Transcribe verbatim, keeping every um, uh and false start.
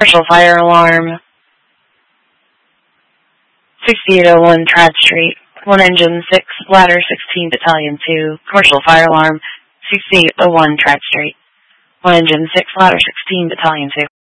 Commercial fire alarm, sixty-eight oh one Tradd Street. One engine, six, ladder sixteen, battalion two. Commercial fire alarm, sixty-eight oh one Tradd Street. One engine, six, ladder sixteen, battalion two.